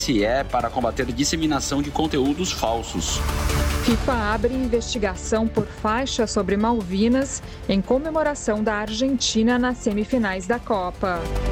para combater a disseminação de conteúdos falsos. FIFA abre investigação por faixa sobre Malvinas em comemoração da Argentina nas semifinais da Copa.